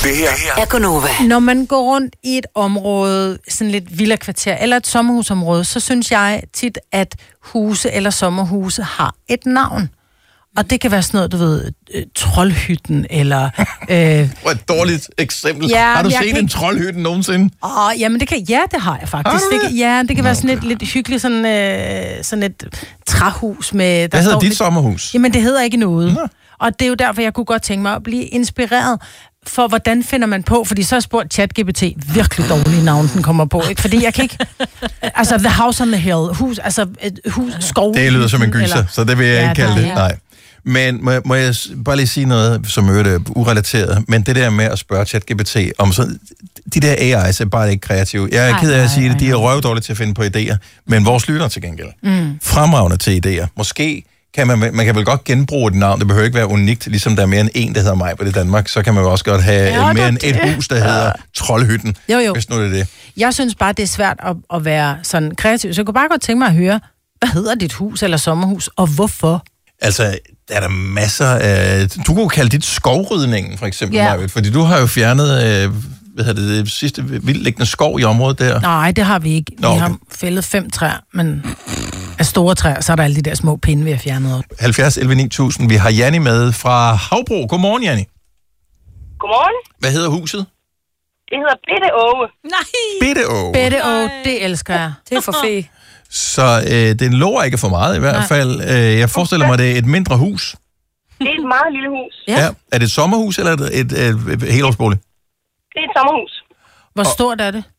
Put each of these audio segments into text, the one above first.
Det her er Gonova. Når man går rundt i et område, sådan lidt villakvarter eller et sommerhusområde, så synes jeg tit, at huse eller sommerhuse har et navn. Og det kan være sådan noget, du ved, Troldhytten, eller... Et dårligt eksempel. Ja, har du set en Troldhytten nogensinde? Jamen det har jeg faktisk. Det kan være sådan lidt hyggeligt, sådan et træhus med... Hvad hedder dit sommerhus? Jamen det hedder ikke noget. Nå. Og det er jo derfor, jeg kunne godt tænke mig at blive inspireret for, hvordan finder man på, fordi så har jeg spurgt ChatGPT, virkelig dårlige navn, den kommer på, ikke? Fordi jeg kan ikke... Altså, The House on the Hill, skov... Det lyder som en gyser, så det vil jeg ikke kalde det. Ja. Nej. Men må jeg bare lige sige noget, som er urelateret, men det der med at spørge ChatGPT om sådan... De der AI's er bare ikke kreative. Jeg er ked af at sige det, de er røvdårlige til at finde på idéer, men vores lytter til gengæld. Fremragende til idéer. Måske... Man kan vel godt genbruge et navn, det behøver ikke være unikt, ligesom der er mere end en, der hedder Majbert i Danmark, så kan man jo også godt have mere end et hus, der hedder Troldhytten, hvis nu det er det. Jeg synes bare, det er svært at være sådan kreativ, så jeg kunne bare godt tænke mig at høre, hvad hedder dit hus eller sommerhus, og hvorfor? Altså, der er der masser af... Du kunne kalde dit skovrydningen, for eksempel, Majbert, fordi du har jo fjernet... det sidste vildtliggende skov i området der? Nej, det har vi ikke. Vi har fældet 5 træer, men af store træer, så er der alle de der små pinde, vi har fjernet op. 70 11 9000. Vi har Janni med fra Havbro. Godmorgen, Janni. Godmorgen. Hvad hedder huset? Det hedder Bitteåge. Bitteåge. Bitteåge, det elsker jeg. Det er for fe. Så den lover ikke for meget i hvert fald. Jeg forestiller mig, det er et mindre hus. Det er et meget lille hus. Ja. Er det et sommerhus, eller et helårsbolig? Det er et sommerhus. Hvor stort er det?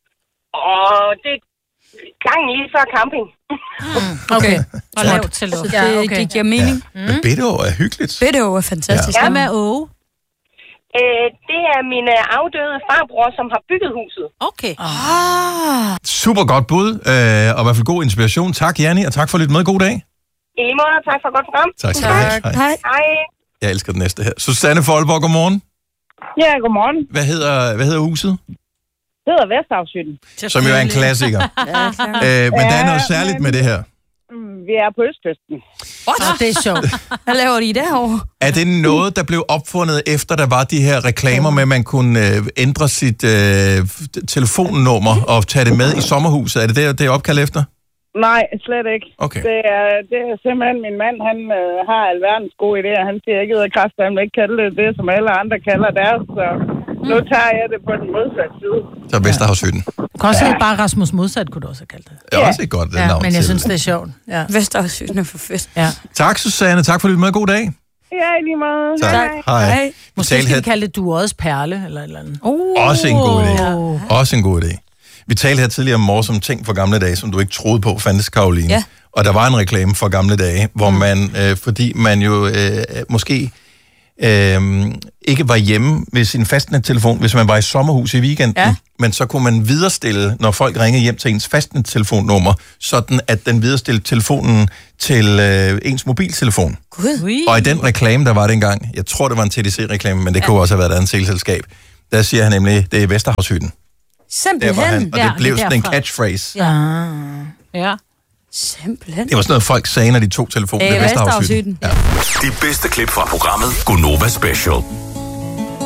Og det er gangen lige før camping. Okay. Og lavt til luft. Det giver mening. Ja. Men Bitteåge er hyggeligt. Bitteåge er fantastisk. Hvad med Åge? Det er min afdøde farbror, som har bygget huset. Okay. Super godt bud, og i hvert fald god inspiration. Tak, Janni, og tak for lidt med. God dag. I lige måde, tak for et godt program. Tak. Hej. Jeg elsker det næste her. Susanne Folborg, godmorgen. Ja, godmorgen. Hvad hedder huset? Det hedder Vesterhavshytten. Som jo er en klassiker. Men der er noget særligt med det her. Vi er på Østkysten. Det er sjovt. Hvad laver de derovre? Er det noget, der blev opfundet efter, der var de her reklamer med, at man kunne ændre sit telefonnummer og tage det med i sommerhuset? Er det er opkaldt efter? Nej, slet ikke. Okay. Det er simpelthen min mand, han har alverdens gode idéer. Han siger, jeg gider kræfter, han vil ikke kalde det, som alle andre kalder deres, så nu tager jeg det på den modsatte side. Så Vesterhavshytten. Du kan også bare Rasmus Modsat, kunne du også have kaldt det. Det er også et godt navn. Men jeg synes, det er sjovt. Ja. Vesterhavshytten er for fedt. Ja. Tak, Susanne. Tak for lidt med. God dag. Ja, i lige måde. Tak. Hej. Måske skal vi kalde det Duodets Perle, eller et eller andet. Også en god idé. Også en god idé. Vi talte her tidligere om morsomme ting fra gamle dage, som du ikke troede på, fandtes, Karoline. Ja. Og der var en reklame fra gamle dage, hvor man, fordi man jo måske ikke var hjemme ved sin fastnettelefon, hvis man var i sommerhus i weekenden, men så kunne man viderestille, når folk ringede hjem til ens fastnettelefonnummer, sådan at den viderestillede telefonen til ens mobiltelefon. Gud. Og i den reklame, der var dengang, jeg tror, det var en TDC-reklame, men det kunne også have været et andet teleselskab, der siger han nemlig, det er Vesterhavshytten. Simpelthen. Og det blev sådan en catchphrase. Ja. Simpelthen. Det var sådan noget, folk sagde, når de tog telefonen. Det er Vesterhavshytten. De bedste klip fra programmet Gonova Special.